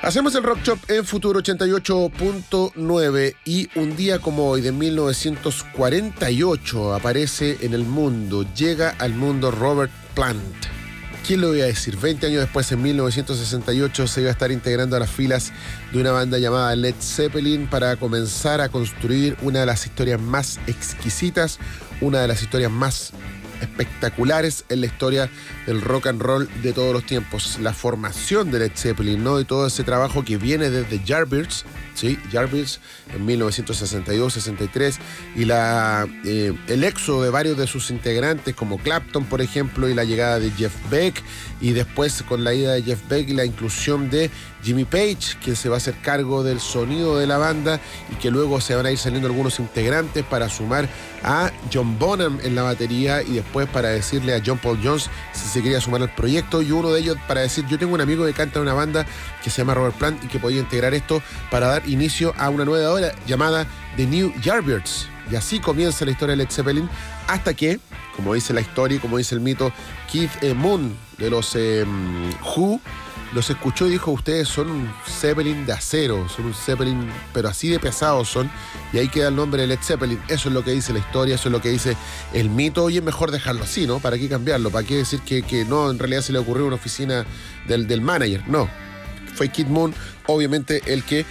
Hacemos el Rock Shop en Futuro 88.9 y un día como hoy de 1948 aparece en el mundo, llega al mundo Robert Plant. ¿Quién lo iba a decir? 20 años después, en 1968, se iba a estar integrando a las filas de una banda llamada Led Zeppelin para comenzar a construir una de las historias más exquisitas, una de las historias más espectaculares en la historia del rock and roll de todos los tiempos. La formación de Led Zeppelin, ¿no? Y todo ese trabajo que viene desde Yardbirds, ¿sí? Yardbirds en 1962-63 y el éxodo de varios de sus integrantes como Clapton, por ejemplo, y la llegada de Jeff Beck, y después con la ida de Jeff Beck y la inclusión de Jimmy Page, quien se va a hacer cargo del sonido de la banda, y que luego se van a ir saliendo algunos integrantes para sumar a John Bonham en la batería y después para decirle a John Paul Jones si se quería sumar al proyecto, y uno de ellos para decir: yo tengo un amigo que canta en una banda que se llama Robert Plant y que podía integrar esto para dar inicio a una nueva obra llamada The New Yardbirds. Y así comienza la historia de Led Zeppelin, hasta que, como dice la historia y como dice el mito, Keith Moon de los Who los escuchó y dijo: ustedes son un Zeppelin de acero, son un Zeppelin pero así de pesados son, y ahí queda el nombre de Led Zeppelin. Eso es lo que dice la historia, eso es lo que dice el mito, y es mejor dejarlo así, ¿no? ¿Para qué cambiarlo? ¿Para qué decir que no, en realidad se le ocurrió una oficina del manager? No, fue Keith Moon, obviamente, el que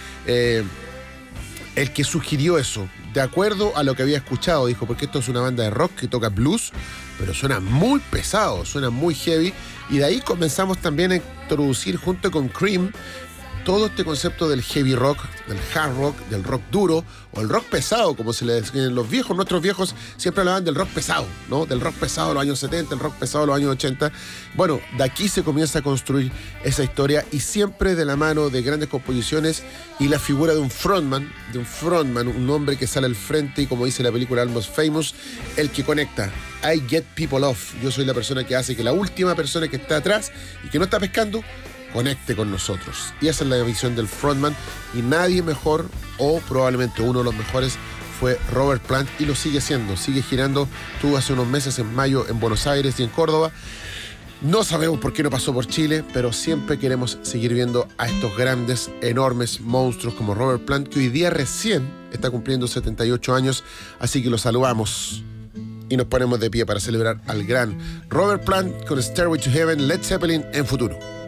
sugirió eso, de acuerdo a lo que había escuchado. Dijo: porque esto es una banda de rock que toca blues, pero suena muy pesado, suena muy heavy. Y de ahí comenzamos también a introducir junto con Cream todo este concepto del heavy rock, del hard rock, del rock duro o el rock pesado, como se le decía. Los viejos, nuestros viejos siempre hablaban del rock pesado, ¿no? Del rock pesado de los años 70, el rock pesado de los años 80. Bueno, de aquí se comienza a construir esa historia, y siempre de la mano de grandes composiciones y la figura de un frontman, un hombre que sale al frente y, como dice la película Almost Famous, el que conecta. I get people off. Yo soy la persona que hace que la última persona que está atrás y que no está pescando conecte con nosotros. Y esa es la visión del frontman, y nadie mejor, o probablemente uno de los mejores, fue Robert Plant, y lo sigue siendo. Sigue girando. Estuvo hace unos meses en mayo en Buenos Aires y en Córdoba. No sabemos por qué no pasó por Chile, pero siempre queremos seguir viendo a estos grandes, enormes monstruos como Robert Plant, que hoy día recién está cumpliendo 78 años, así que lo saludamos y nos ponemos de pie para celebrar al gran Robert Plant con Stairway to Heaven, Led Zeppelin en Futuro.